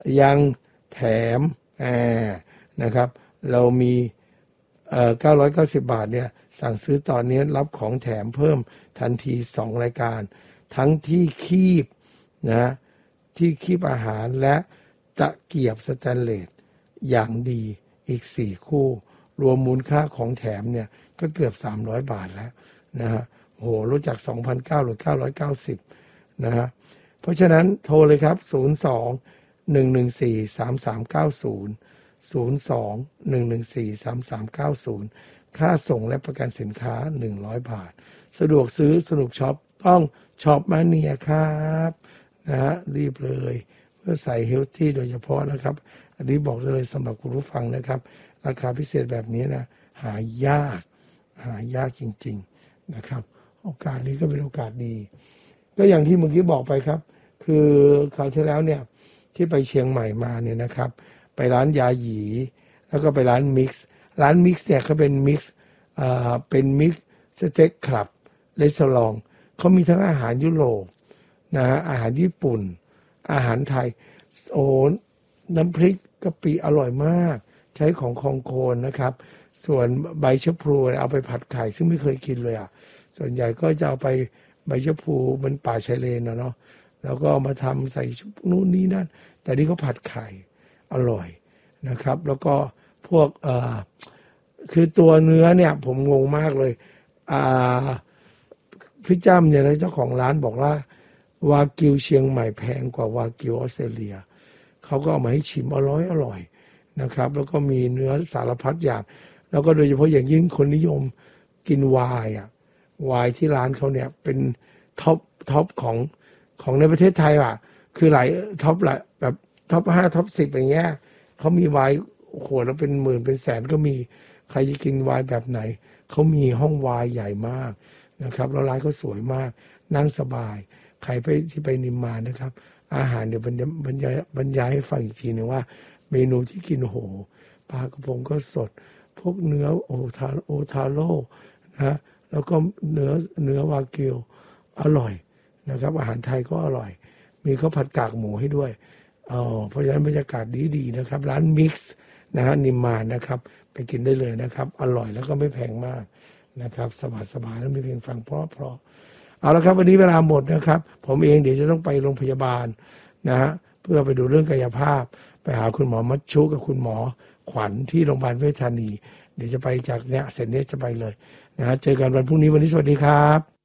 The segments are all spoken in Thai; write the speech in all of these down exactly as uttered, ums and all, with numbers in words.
ยังแถมอ่านะครับเรามีเอ่อเก้าร้อยเก้าสิบบาทเนี่ยสั่งซื้อตอนนี้รับของแถมเพิ่มทันทีสองรายการทั้งที่คีบนะที่คีบอาหารและตะเกียบสแตนเลสอย่างดีอีกสี่คู่รวมมูลค่าของแถมเนี่ยก็เกือบสามร้อยบาทแล้วนะฮะโหลดจาก สองพันเก้าร้อย หรือเก้าร้อยเก้าสิบนะฮะเพราะฉะนั้นโทรเลยครับศูนย์ สอง หนึ่ง หนึ่ง สี่ สาม สาม เก้า ศูนย์ ศูนย์ สอง หนึ่ง หนึ่ง สี่ สาม สาม เก้า ศูนย์ค่าส่งและประกันสินค้าหนึ่งร้อยบาทสะดวกซื้อสนุกช็อปต้องช็อปมาเนียครับนะฮะรีบเลยเพื่อใส่เฮลตี้โดยเฉพาะนะครับอันนี้บอกเลยสำหรับคุณผู้ฟังนะครับราคาพิเศษแบบนี้นะหายากหายากจริงๆนะครับโอกาสนี้ก็เป็นโอกาสดีก็อย่างที่เมื่อกี้บอกไปครับคือคราวที่แล้วเนี่ยที่ไปเชียงใหม่มาเนี่ยนะครับไปร้านยาหยีแล้วก็ไปร้านมิกซ์ร้านมิกซ์เนี่ยเขาเป็นมิกซ์เอ่อเป็นมิกซ์สเต็กคลับรีสอร์ทเขามีทั้งอาหารยุโรปนะฮะอาหารญี่ปุ่นอาหารไทยโอ้น้ำพริกกะปิอร่อยมากใช้ของคองโคนนะครับส่วนใบชะพลูเอาไปผัดไข่ซึ่งไม่เคยกินเลยอ่ะส่วนใหญ่ก็จะเอาไปใบชะพลูมันป่าชายเลนนะเนาะแล้วก็มาทำใส่ชุบนู่นนี่นั่นแต่นี่เขาผัดไข่อร่อยนะครับแล้วก็พวกเอ่อคือตัวเนื้อเนี่ยผมงงมากเลยอ่าพี่จ้ำเนี่ยนะเจ้าของร้านบอกว่าวากิวเชียงใหม่แพงกว่าวากิวออสเตรเลียเขาก็เอามาให้ชิมอร่อยอร่อยนะครับแล้วก็มีเนื้อสารพัดอย่างแล้วก็โดยเฉพาะอย่างยิ่งคนนิยมกินไวน์อ่ะไวน์ที่ร้านเขาเนี่ยเป็นท็อปท็อปของของในประเทศไทยอ่ะคือหลายท็อปหลายแบบท็อปห้าท็อปสิบอย่างเงี้ยเขามีไวน์ขวดละเป็นหมื่นเป็นแสนก็มีใครจะกินไวน์แบบไหนเขามีห้องไวน์ใหญ่มากนะครับแล้วร้านเขาสวยมากนั่งสบายใครไปที่ไปนิมมานนะครับอาหารเดี๋ยวบรรยายบรรยายบรรยายให้ฟังอีกทีนึงว่าเมนูที่กินโหปลากระพงก็สดพวกเนื้อโอทาโอทาโร่นะแล้วก็เนื้อเนื้อวากิวอร่อยนะครับอาหารไทยก็อร่อยมีข้าวผัดกากหมูให้ด้วยอ๋อเพราะฉะนั้นบรรยากาศดีๆนะครับร้านมิกซ์นะฮะนิมมานนะครับไปกินได้เลยนะครับอร่อยแล้วก็ไม่แพงมากนะครับสบายๆแล้วมีเพลงฟังเพราะๆเอาละครับวันนี้เวลาหมดนะครับผมเองเดี๋ยวจะต้องไปโรงพยาบาลนะฮะเพื่อไปดูเรื่องกายภาพไปหาคุณหมอมัชชุกับคุณหมอขวัญที่โรงพยาบาลเวชธานีเดี๋ยวจะไปจากเนี้ยเสร็จเนี้ยจะไปเลยนะฮะเจอกันวันพรุ่งนี้วันนี้สวัสดีครับ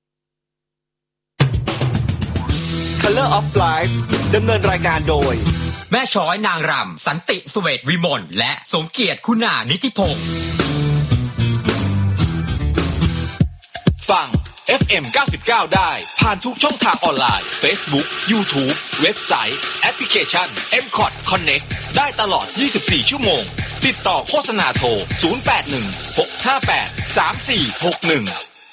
Color of Life ดำเนินรายการโดยแม่ช้อยนางรำสันติสุเวชวิมลและสมเกียรติคุณานิติพงศ์ฟัง เอฟ เอ็ม เก้าสิบเก้า ได้ผ่านทุกช่องทางออนไลน์ Facebook YouTube เว็บไซต์แอปพลิเคชัน เอ็ม คอท Connect ได้ตลอดยี่สิบสี่ชั่วโมงติดต่อโฆษณาโทรศูนย์ แปด หนึ่ง หก ห้า แปด สาม สี่ หก หนึ่ง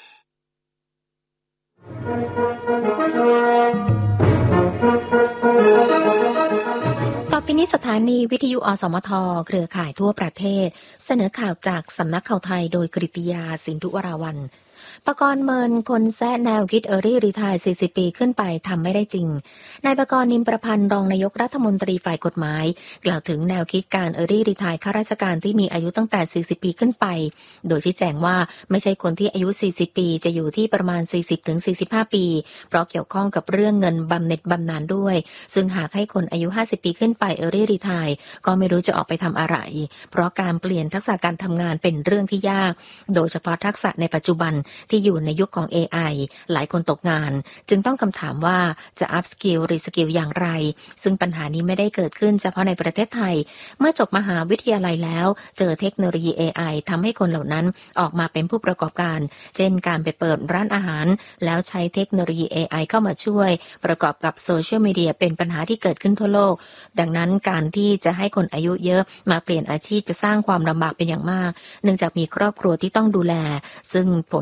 ต่อไปนี้สถานีวิทยุอสมทเครือข่ายทั่วประเทศเสนอข่าวจากสำนักข่าวไทยโดยกฤติยาสินธุวราวัลย์ปกรณ์เมินคนแซะแนวคิดเออรี่รีไทร์สี่สิบปีขึ้นไปทำไม่ได้จริงนายปกรณ์นิมประพันธ์รองนายกรัฐมนตรีฝ่ายกฎหมายกล่าวถึงแนวคิดการเออรี่รีไทร์ข้าราชการที่มีอายุตั้งแต่สี่สิบปีขึ้นไปโดยชี้แจงว่าไม่ใช่คนที่อายุสี่สิบปีจะอยู่ที่ประมาณ สี่สิบถึงสี่สิบห้า ปีเพราะเกี่ยวข้องกับเรื่องเงินบำเหน็จบำนาญด้วยซึ่งหากให้คนอายุห้าสิบปีขึ้นไปเออรี่รีไทร์ก็ไม่รู้จะออกไปทำอะไรเพราะการเปลี่ยนทักษะการทำงานเป็นเรื่องที่ยากโดยเฉพาะทักษะในปัจจุบันที่อยู่ในยุคของ เอ ไอ หลายคนตกงานจึงต้องคำถามว่าจะ up skill re skill อย่างไรซึ่งปัญหานี้ไม่ได้เกิดขึ้นเฉพาะในประเทศไทยเมื่อจบมหาวิทยาลัยแล้วเจอเทคโนโลยี เอ ไอ ทำให้คนเหล่านั้นออกมาเป็นผู้ประกอบการเช่นการไปเปิดร้านอาหารแล้วใช้เทคโนโลยี เอ ไอ เข้ามาช่วยประกอบกับโซเชียลมีเดียเป็นปัญหาที่เกิดขึ้นทั่วโลกดังนั้นการที่จะให้คนอายุเยอะมาเปลี่ยนอาชีพจะสร้างความลำบากเป็นอย่างมากเนื่องจากมีครอบครัวที่ต้องดูแลซึ่งผลที่ต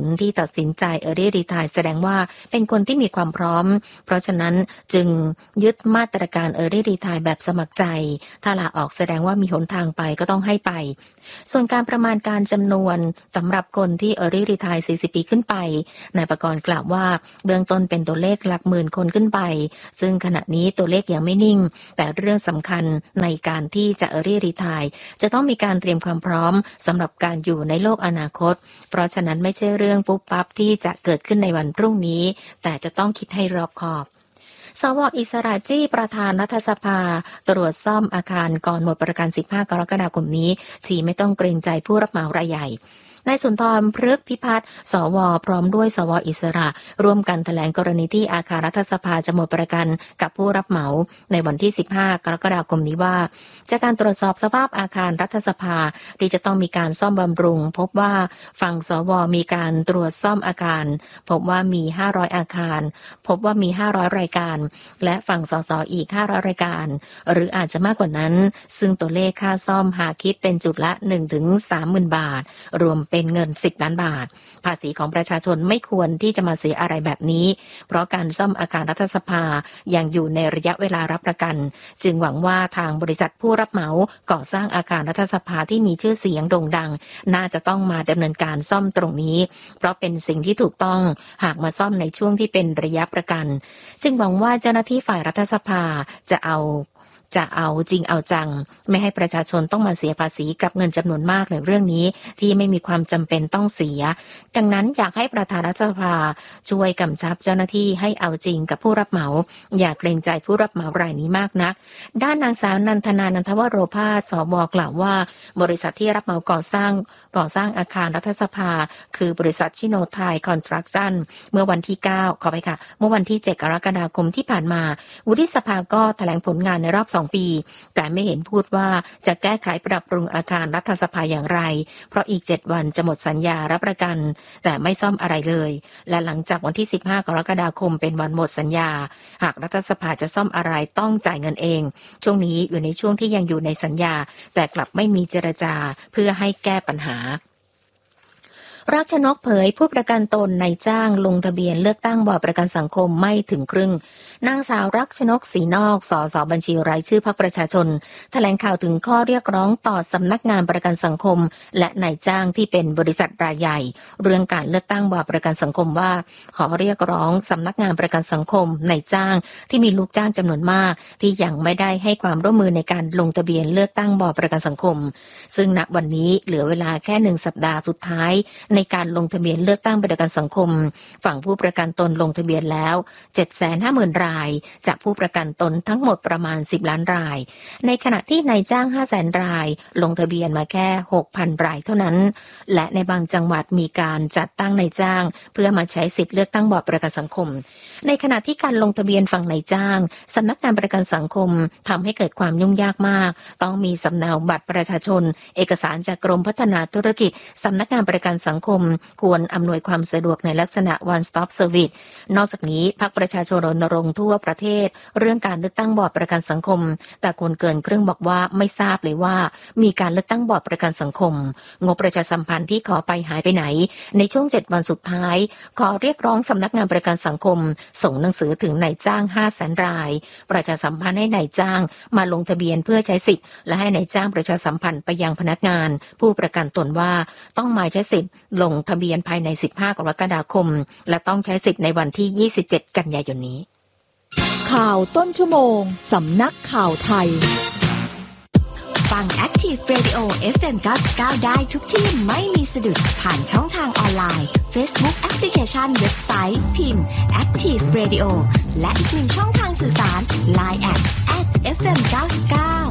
ตัดสินใจ Early Retire แสดงว่าเป็นคนที่มีความพร้อมเพราะฉะนั้นจึงยึดมาตรการ Early Retire แบบสมัครใจถ้าลาออกแสดงว่ามีหนทางไปก็ต้องให้ไปส่วนการประมาณการจำนวนสำหรับคนที่ Early Retire สี่สิบปีขึ้นไปนายประกรณ์กล่าวว่าเบื้องต้นเป็นตัวเลขหลักหมื่นคนขึ้นไปซึ่งขณะนี้ตัวเลขยังไม่นิ่งแต่เรื่องสำคัญในการที่จะ Early Retire จะต้องมีการเตรียมความพร้อมสำหรับการอยู่ในโลกอนาคตเพราะฉะนั้นไม่ใช่เรื่องปุ๊บปั๊บที่จะเกิดขึ้นในวันพรุ่งนี้แต่จะต้องคิดให้รอบคอบสว.อิสระจี้ประธานรัฐสภาตรวจซ่อมอาคารก่อนหมดประกันสิบห้ากรกฎาคมนี้ที่ไม่ต้องเกรงใจผู้รับเหมารายใหญ่นายสุนทรพฤกษ์พิพัฒน์สวพร้อมด้วยสวอิสระร่วมกันแถลงกรณีที่อาคารรัฐสภาจะหมดประกันกับผู้รับเหมาในวันที่สิบห้ากรกฎาคมนี้ว่าจากการตรวจสอบสภาพอาคารรัฐสภาที่จะต้องมีการซ่อมบำรุงพบว่าฝั่งสวมีการตรวจซ่อมอาคารพบว่ามีห้าร้อยอาคารพบว่ามีห้าร้อยรายการและฝั่งสสอีกห้าร้อยรายการหรืออาจจะมากกว่านั้นซึ่งตัวเลขค่าซ่อมหากคิดเป็นจุดละ หนึ่งถึงสามหมื่น บาทรวมเป็นเงินสิบล้านบาทภาษีของประชาชนไม่ควรที่จะมาเสียอะไรแบบนี้เพราะการซ่อมอาคารรัฐสภายังอยู่ในระยะเวลารับประกันจึงหวังว่าทางบริษัทผู้รับเหมาก่อสร้างอาคารรัฐสภาที่มีชื่อเสียงโด่งดังน่าจะต้องมาดำเนินการซ่อมตรงนี้เพราะเป็นสิ่งที่ถูกต้องหากมาซ่อมในช่วงที่เป็นระยะประกันจึงหวังว่าเจ้าหน้าที่ฝ่ายรัฐสภาจะเอาจะเอาจริงเอาจังไม่ให้ประชาชนต้องมาเสียภาษีกับเงินจำนวนมากในเรื่องนี้ที่ไม่มีความจำเป็นต้องเสียดังนั้นอยากให้ประธานรัฐสภาช่วยกำชับเจ้าหน้าที่ให้เอาจริงกับผู้รับเหมาอย่าเกรงใจผู้รับเหมารายนี้มากนักด้านนางสาวนันทนานันทวโรภาสสวกล่าวว่าบริษัทที่รับเหมาก่อสร้างก่อสร้างอาคารรัฐสภาคือบริษัทชิโนไทยคอนสตรัคชั่นเมื่อวันที่เก้าขอไปค่ะเมื่อวันที่เจ็ดกรกฎาคมที่ผ่านมาวุฒิสภาก็แถลงผลงานในรอบสองปีแต่ไม่เห็นพูดว่าจะแก้ไขปรับปรุงอาคารรัฐสภาอย่างไรเพราะอีกเจ็ดวันจะหมดสัญญารับประกันแต่ไม่ซ่อมอะไรเลยและหลังจากวันที่สิบห้ากรกฎาคมเป็นวันหมดสัญญาหากรัฐสภาจะซ่อมอะไรต้องจ่ายเงินเองช่วงนี้อยู่ในช่วงที่ยังอยู่ในสัญญาแต่กลับไม่มีเจรจาเพื่อให้แก้ปัญหารักชนกเผยผู้ประกันตนในจ้างลงทะเบียนเลือกตั้งบอร์ดประกันสังคมไม่ถึงครึ่งนางสาวรักชนกศรีนอกสสบัญชีรายชื่อพรรคประชาชนแถลงข่าวถึงข้อเรียกร้องต่อสำนักงานประกันสังคมและนายจ้างที่เป็นบริษัทรายใหญ่เรื่องการเลือกตั้งบอร์ดประกันสังคมว่าขอเรียกร้องสำนักงานประกันสังคมนายจ้างที่มีลูกจ้างจำนวนมากที่ยังไม่ได้ให้ความร่วมมือในการลงทะเบียนเลือกตั้งบอร์ดประกันสังคมซึ่งณวันนี้เหลือเวลาแค่หนึ่งสัปดาห์สุดท้ายในการลงทะเบียนเลือกตั้งประกันสังคมฝั่งผู้ประกันตนลงทะเบียนแล้ว เจ็ดแสนห้าหมื่น รายจากผู้ประกันตนทั้งหมดประมาณสิบล้านรายในขณะที่นายจ้าง ห้าแสน รายลงทะเบียนมาแค่ หกพัน รายเท่านั้นและในบางจังหวัดมีการจัดตั้งนายจ้างเพื่อมาใช้สิทธิเลือกตั้งบอร์ดประกันสังคมในขณะที่การลงทะเบียนฝั่งนายจ้างสำนักงานประกันสังคมทำให้เกิดความยุ่งยากมากต้องมีสำเนาบัตรประชาชนเอกสารจากกรมพัฒนาธุรกิจสำนักงานประกันสังคมควรอำนวยความสะดวกในลักษณะ one stop service นอกจากนี้พรรคประชาชนรณรงค์ทั่วประเทศเรื่องการเลือกตั้งบอร์ดประกันสังคมแต่คนเกินครึ่งบอกว่าไม่ทราบเลยว่ามีการเลือกตั้งบอร์ดประกันสังคมงบประชาสัมพันธ์ที่ขอไปหายไปไหนในช่วงเจ็ดวันสุดท้ายขอเรียกร้องสำนักงานประกันสังคมส่งหนังสือถึงนายจ้าง ห้าแสน รายประชาสัมพันธ์ให้นายจ้างมาลงทะเบียนเพื่อใช้สิทธิ์และให้นายจ้างประชาสัมพันธ์ไปยังพนักงานผู้ประกันตนว่าต้องมาใช้สิทธิ์ลงทะเบียนภายในสิบห้ากรกฎาคมและต้องใช้สิทธิ์ในวันที่ยี่สิบเจ็ดกันยายนนี้ข่าวต้นชั่วโมงสำนักข่าวไทยฟัง Active Radio เอฟ เอ็ม เก้าสิบเก้า ได้ทุกที่ไม่มีสะดุดผ่านช่องทางออนไลน์ Facebook แอปพลิเคชันเว็บไซต์พิมพ์ Active Radio และอีกหนึ่งช่องทางสื่อสาร ไลน์ แอท แอท เอฟ เอ็ม เก้าสิบเก้า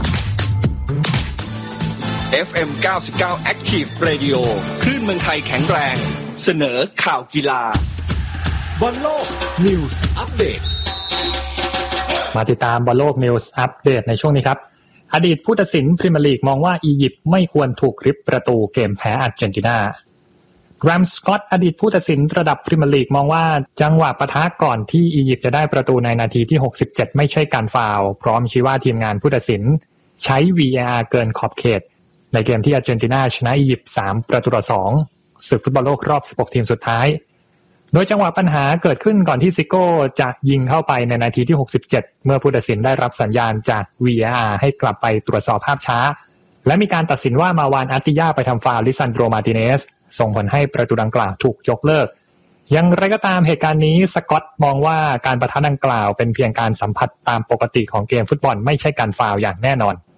เอฟ เอ็ม เก้าสิบเก้า Active Radio คลื่นเมืองไทยแข็งแรงเสนอข่าวกีฬาบอลโลกนิวส์อัปเดตมาติดตามบอลโลกนิวส์อัปเดตในช่วงนี้ครับอดีตผู้ตัดสินพรีเมียร์ลีกมองว่าอียิปต์ไม่ควรถูกริบประตูเกมแพ้อาร์เจนตินาแกรมสกอตอดีตผู้ตัดสินระดับพรีเมียร์ลีกมองว่าจังหวะปะทะก่อนที่อียิปต์จะได้ประตูในนาทีที่หกสิบเจ็ดไม่ใช่การฟาวล์พร้อมชี้ว่าทีมงานผู้ตัดสินใช้ วี เอ อาร์ เกินขอบเขตในเกมที่อาร์เจนตินาชนะอียิปต์สามประตูต่อสองศึกฟุตบอลโลกรอบสิบหกทีมสุดท้ายโดยจังหวะปัญหาเกิดขึ้นก่อนที่ซิโก้จะยิงเข้าไปในนาทีที่หกสิบเจ็ดเมื่อผู้ตัดสินได้รับสัญญาณจาก วี เอ อาร์ ให้กลับไปตรวจสอบภาพช้าและมีการตัดสินว่ามาวานอาร์ติยาไปทำฟาวล์ลิซันโดรมาร์ติเนสส่งผลให้ประตูดังกล่าวถูกยกเลิกอย่างไรก็ตามเหตุการณ์นี้สกอตมองว่าการปะทะดังกล่าวเป็นเพียงการสัมผัสตามปกติของเกมฟุตบอลไม่ใช่การฟาวล์อย่างแน่นอน